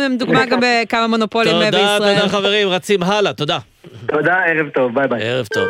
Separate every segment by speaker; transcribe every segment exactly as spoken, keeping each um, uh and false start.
Speaker 1: הם דוגמה גם בכמה מונופולים בישראל.
Speaker 2: תודה, תודה חברים, רצים הלאה, תודה.
Speaker 3: תודה, ערב טוב, ביי ביי.
Speaker 2: ערב טוב.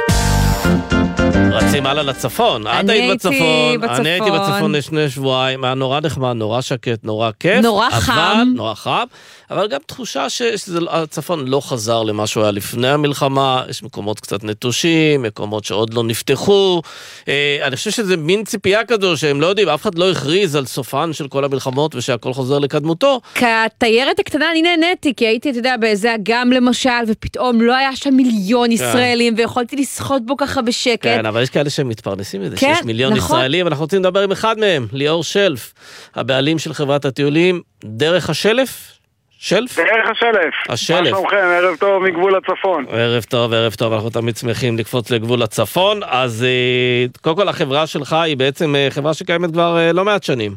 Speaker 2: רצים הלאה לצפון. את היית בצפון, אני הייתי בצפון לשני שבועיים, היה נורא נחמד, נורא שקט, נורא כיף.
Speaker 1: נורא חם.
Speaker 2: נורא חם, אבל גם תחושה שהצפון לא חזר למה שהוא היה לפני המלחמה, יש מקומות קצת נטושים, מקומות שעוד לא נפתחו, אני חושב שזה מין ציפייה כזו שהם לא יודעים, אף אחד לא הכריז על סופן של כל המלחמות ושהכל חוזר לקדמותו.
Speaker 1: כתיירת הקטנה אני נהניתי, כי הייתי, אתה יודע, באיזה אגם למשל, ופתאום לא היה שם מיליון ישראלים, ויכולתי לשחות בו ככה בשקט.
Speaker 2: כן, אבל יש כאלה שהם מתפרנסים מזה, שיש מיליון ישראלים, אנחנו רוצים לדבר עם אחד מהם, ליאור שלף, הבעלים של חברת הטיולים, דרך השלף? שלף?
Speaker 4: דרך השלף.
Speaker 2: השלף.
Speaker 4: מה שלומכם, ערב טוב מגבול הצפון.
Speaker 2: ערב טוב, ערב טוב, אנחנו תמיד שמחים לקפוץ לגבול הצפון, אז קודם כל החברה שלך היא בעצם חברה שקיימת כבר לא מעט שנים.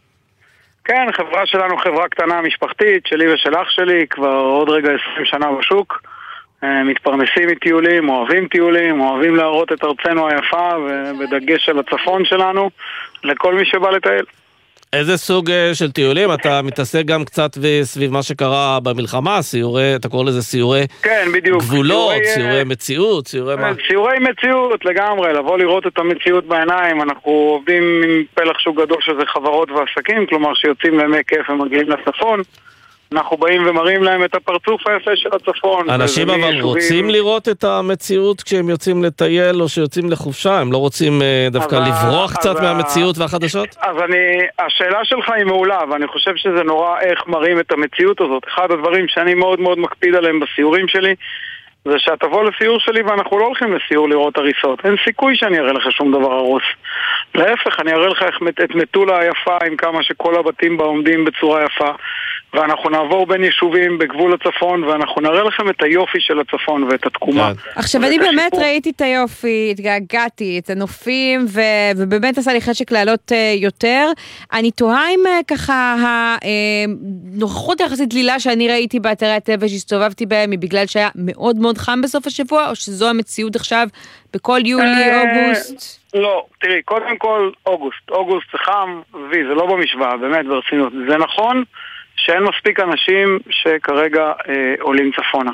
Speaker 4: כן, חברה שלנו חברה קטנה משפחתית, שלי ושל אח שלי, כבר עוד רגע עשרים שנה בשוק. מתפרנסים מטיולים, אוהבים טיולים, אוהבים להראות את ארצנו היפה ובדגש על הצפון שלנו לכל מי שבא לטייל.
Speaker 2: איזה סוג של טיולים? אתה מתעסק גם קצת סביב מה שקרה במלחמה, סיורי, אתה קורא לזה סיורי
Speaker 4: כן, בדיוק.
Speaker 2: גבולות, סיורי, סיורי מציאות, סיורי מה?
Speaker 4: סיורי מציאות לגמרי, לבוא לראות את המציאות בעיניים. אנחנו עובדים עם פלח שוק גדול שזה חברות ועסקים, כלומר שיוצאים לימי כיף ומגיעים לצפון. אנחנו באים ומראים להם את הפרצוף היפה של הצפון.
Speaker 2: אנשים אבל יישובים... רוצים לראות את המציאות כשהם יוצאים לטייל או שיוצאים לחופשה? הם לא רוצים דווקא לברוח
Speaker 4: אז
Speaker 2: קצת
Speaker 4: אז
Speaker 2: מהמציאות והחדשות?
Speaker 4: אז אני, השאלה שלך היא מעולה, ואני חושב שזה נורא איך מראים את המציאות הזאת. אחד הדברים שאני מאוד מאוד מקפיד עליהם בסיורים שלי, זה שתבוא לסיור שלי ואנחנו לא הולכים לסיור לראות הריסות. אין סיכוי שאני אראה לך שום דבר הרוס. להפך, אני אראה לך את מטולה היפה עם כמה שכל הבתים בה עומדים בצורה יפה. ואנחנו נעבור בין יישובים בגבול הצפון, ואנחנו נראה לכם את היופי של הצפון ואת התקומה.
Speaker 1: עכשיו, אני באמת ראיתי את היופי, התגעגעתי, את הנופים, ובאמת עשה לי חשק לעלות יותר. אני תוהה אם ככה הנוכחות היחסית דלילה שאני ראיתי באתרי הטבע שהסתובבתי בהם, היא בגלל שהיה מאוד מאוד חם בסוף השבוע, או שזו המציאות עכשיו בכל יולי, אוגוסט?
Speaker 4: לא, תראי, קודם כל אוגוסט. אוגוסט זה חם, וי, זה לא במשוואה, באמת ברצינות. זה נכון שאין מספיק אנשים שכרגע אה, עולים צפונה.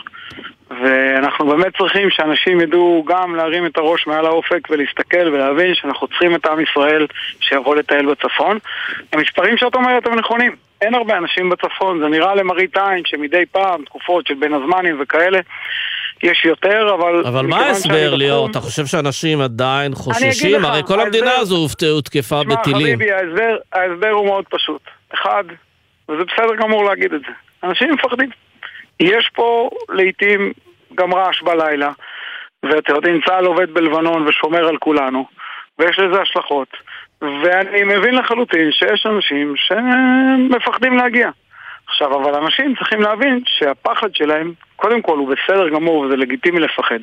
Speaker 4: ואנחנו באמת צריכים שאנשים ידעו גם להרים את הראש מעל האופק ולהסתכל ולהבין שאנחנו צריכים את עם ישראל שיבוא לטייל בצפון. המספרים שאת אומרת הם נכונים. אין הרבה אנשים בצפון, זה נראה למראית עין שמדי פעם, תקופות של בין הזמנים וכאלה, יש יותר, אבל...
Speaker 2: אבל מה ההסבר, ליאור? אתה חושב שאנשים עדיין חוששים? הרי כל המדינה הזו הותקפה בטילים.
Speaker 4: חביבי, ההסבר הוא מאוד פשוט. אחד, וזה בסדר גמור להגיד את זה. אנשים מפחדים. יש פה לעתים גם רעש בלילה, ואתה יודעים, צה"ל עובד בלבנון ושומר על כולנו, ויש לזה השלכות. ואני מבין לחלוטין שיש אנשים שמפחדים להגיע. עכשיו, אבל אנשים צריכים להבין שהפחד שלהם, קודם כל, הוא בסדר גמור וזה לגיטימי לפחד.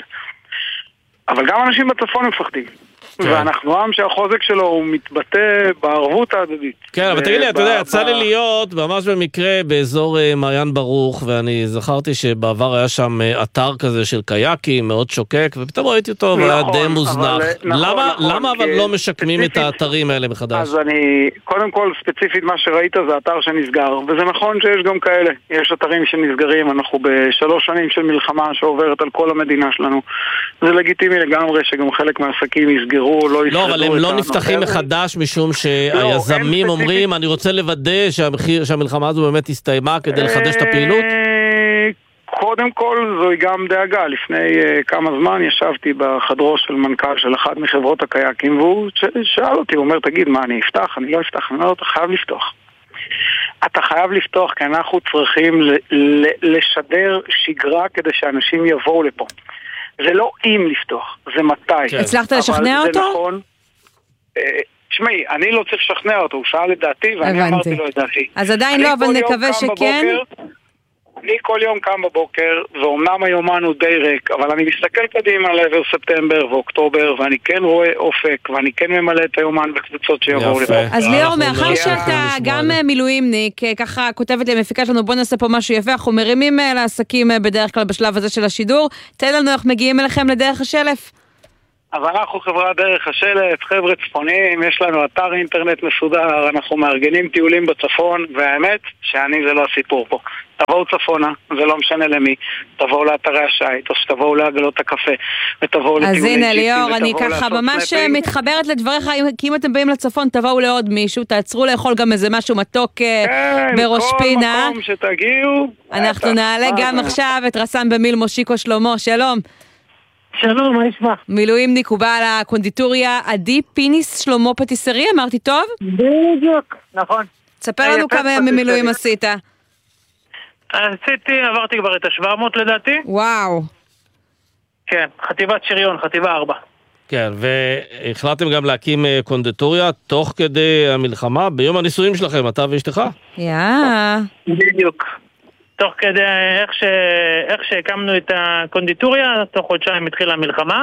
Speaker 4: אבל גם אנשים בצפון מפחדים. ואנחנו עם שהחוזק שלו הוא מתבטא בערבות ההדדית.
Speaker 2: כן, אבל תגיד לי, אתה יודע, יצא לי להיות ממש במקרה באזור מעיין ברוך, ואני זכרתי שבעבר היה שם אתר כזה של קייקים, מאוד שוקק, ופתאום ראיתי אותו והיה די מוזנח. למה אבל לא משקמים את האתרים האלה מחדש?
Speaker 4: אז אני, קודם כל, ספציפית מה שראית זה אתר שנסגר, וזה נכון שיש גם כאלה. יש אתרים שנסגרים, אנחנו בשלוש שנים של מלחמה שעוברת על כל המדינה שלנו. זה לגיטימי לגמרי שגם חלק מהעסקים יסגרו.
Speaker 2: לא, אבל הם לא נפתחים מחדש משום שהיזמים אומרים, אני רוצה לוודא שהמלחמה הזו באמת הסתיימה כדי לחדש את הפעילות?
Speaker 4: קודם כל, זוהי גם דאגה. לפני כמה זמן ישבתי בחדרו של מנכ"ל של אחת מחברות הקייקים, והוא שאל אותי, הוא אומר, תגיד, מה, אני אפתח? אני לא אפתח. אני אומר, אתה חייב לפתוח. אתה חייב לפתוח, כי אנחנו צריכים לשדר שגרה כדי שאנשים יבואו לפה. זה לא אם לפתוח, זה מתי.
Speaker 1: הצלחת לשכנע אותו?
Speaker 4: זה נכון. תשמעי, אני לא צריך לשכנע אותו, הוא שאל את דעתי ואני אמרתי לו את דעתי.
Speaker 1: אז עדיין לא, אבל נקווה שכן.
Speaker 4: אני כל יום קם בבוקר, ואומנם היומן הוא די ריק, אבל אני מסתכל קדימה לעבר ספטמבר ואוקטובר, ואני כן רואה אופק, ואני כן ממלא את היומן בקבוצות שיבואו לפה.
Speaker 1: אז ליאור, מאחר שאתה גם מילואימניק, ככה כותבת לי, מפיקה לנו, בוא נעשה פה משהו יפה, אנחנו מרימים לעסקים בדרך כלל בשלב הזה של השידור, תן לנו, אנחנו מגיעים אליכם לדרך השלף.
Speaker 4: אז אנחנו חברה דרך השלף, חבר'ה צפוניים, יש לנו אתר אינטרנט מסודר, אנחנו מארגנים טיולים בצפון, והאמת שאני זה לא הסיפור פה. תבואו צפונה, זה לא משנה למי, תבואו לאתרי השייט, או שתבואו לעגלות הקפה, ותבואו לטיולי
Speaker 1: אז
Speaker 4: ג'יפים,
Speaker 1: הנה ליאור, אני
Speaker 4: ותבואו
Speaker 1: ככה
Speaker 4: לעשות
Speaker 1: ממש
Speaker 4: סנאפים.
Speaker 1: מתחברת לדבריך, אם- כי אם אתם באים לצפון, תבואו לעוד מישהו, תעצרו לאכול גם איזה משהו מתוק אה,
Speaker 4: כן,
Speaker 1: בראש
Speaker 4: כל
Speaker 1: פינה.
Speaker 4: מקום שתגיעו.
Speaker 1: אנחנו
Speaker 4: בטח,
Speaker 1: נעלה
Speaker 4: מה
Speaker 1: גם
Speaker 4: זה?
Speaker 1: עכשיו את רס"ן במיל' מושיקו שלמה, שלום.
Speaker 5: שלום, מה נשמע?
Speaker 1: מילואימניק, הוא בעל הקונדיטוריה עדי פיניס שלמה פטיסרי, אמרתי טוב?
Speaker 5: בדיוק, נכון.
Speaker 1: תספר לנו
Speaker 5: יפה,
Speaker 1: כמה ימים
Speaker 5: פטיסרי.
Speaker 1: מילואים עשית.
Speaker 5: עשיתי, עברתי כבר את ה-שבע מאות לדעתי.
Speaker 1: וואו.
Speaker 5: כן, חטיבת שריון, חטיבה ארבע.
Speaker 2: כן, והחלטתם גם להקים אה, קונדיטוריה תוך כדי המלחמה, ביום הנישואים שלכם, אתה ואשתך?
Speaker 1: יאה.
Speaker 5: בדיוק. תוך כדי איך, ש... איך שהקמנו את הקונדיטוריה, תוך חודשיים התחילה המלחמה.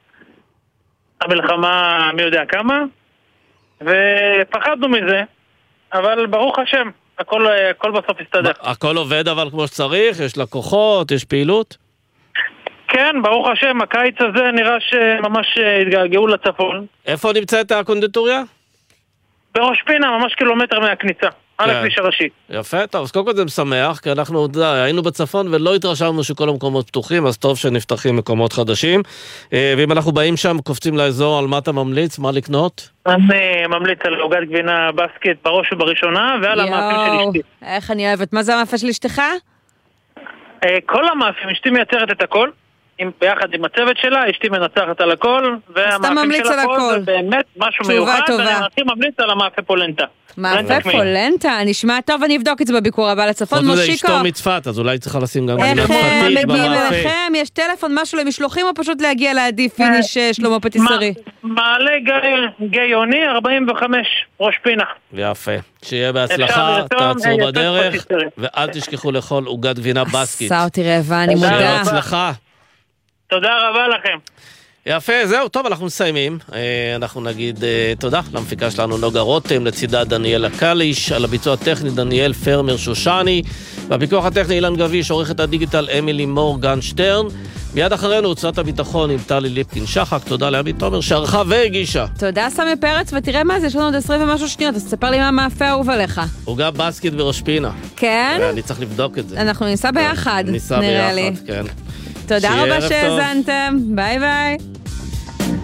Speaker 5: המלחמה מי יודע כמה, ופחדנו מזה, אבל ברוך השם, הכל, הכל בסוף הסתדר.
Speaker 2: הכל עובד אבל כמו שצריך, יש לקוחות, יש פעילות?
Speaker 5: כן, ברוך השם, הקיץ הזה נראה שממש התגעגעו לצפון.
Speaker 2: איפה נמצאת הקונדיטוריה?
Speaker 5: בראש פינה, ממש קילומטר מהכניסה, על
Speaker 2: כן.
Speaker 5: הכביש הראשי.
Speaker 2: יפה, טוב, אז קודם כל זה משמח, כי אנחנו די, היינו בצפון ולא התרשמנו שכל המקומות פתוחים, אז טוב שנפתחים מקומות חדשים. אה, ואם אנחנו באים שם, קופצים לאזור, על מה אתה ממליץ? מה לקנות?
Speaker 5: אני ממליץ על עוגת גבינה בסקט בראש ובראשונה, ועל המאפים של
Speaker 1: יואו,
Speaker 5: אשתי.
Speaker 1: איך אני אוהבת. מה זה המאפה של אשתך?
Speaker 5: אה, כל המאפים, אשתי מייצרת את הכל, עם, ביחד עם הצוות שלה, אשתי מנצחת על הכל, והמאפים
Speaker 1: ממליץ
Speaker 5: של
Speaker 1: על
Speaker 5: הכל
Speaker 1: הכל.
Speaker 5: זה באמת משהו
Speaker 1: תשובה
Speaker 5: מיוחד,
Speaker 1: טובה.
Speaker 5: ואני הכי ממליץ על המאפה פולנטה.
Speaker 1: מאפה
Speaker 5: פולנטה קמעי.
Speaker 1: פולנטה, נשמע טוב, אני אבדוק את זה בביקור הבא לצפון.
Speaker 2: חוץ מזה
Speaker 1: מושיקו,
Speaker 2: אשתו מצפת, אז אולי צריכה לשים גם
Speaker 1: איך
Speaker 2: גבינה
Speaker 1: אה,
Speaker 2: צפתית
Speaker 1: מגיעים
Speaker 2: במאפה.
Speaker 1: אליכם? יש טלפון, משהו למשלוחים, או פשוט להגיע לעדי פיניש אה, שלמה פטיסרי?
Speaker 5: מה- מעלה גיא- גיא יוני, ארבעים וחמש, ראש פינה.
Speaker 2: יפה. שיהיה
Speaker 5: אפשר
Speaker 2: בהצלחה,
Speaker 5: לרתום,
Speaker 2: תעצרו
Speaker 5: אה,
Speaker 2: בדרך,
Speaker 5: יפה, פטיסרי.
Speaker 2: ואל תשכחו לאכול עוגת גבינה בסקית.
Speaker 1: עשה אותי רעבה, אני
Speaker 5: תודה
Speaker 1: מודה.
Speaker 2: שיהיה
Speaker 5: רבה.
Speaker 2: בהצלחה.
Speaker 5: תודה רבה לכם.
Speaker 2: יפה, זהו, טוב, אנחנו מסיימים. אה, אנחנו נגיד אה, תודה למפיקה שלנו נוגה רותם, לצידה דניאלה קליש, על הביצוע הטכני דניאל פרמר שושני, והפיקוח הטכני אילן גביש, עורכת הדיגיטל אמילי מורגן שטרן. מיד אחרינו הוצאת הביטחון עם טלי ליפקין שחק. תודה לעמית תומר שערכה והגישה.
Speaker 1: תודה סמי פרץ, ותראה מה זה, יש לנו עוד עשרים ומשהו שניות, אז תספר לי מה המאפה האהוב עליך.
Speaker 2: עוגה בסקית בראש פינה.
Speaker 1: כן?
Speaker 2: אני צריך לבדוק את זה.
Speaker 1: אנחנו ניסע ביחד,
Speaker 2: ניסע
Speaker 1: נראה לי.
Speaker 2: ביחד, כן.
Speaker 1: תודה
Speaker 2: שיהיה
Speaker 1: רבה
Speaker 2: ערב טוב.
Speaker 1: שהאזנתם, ביי ביי.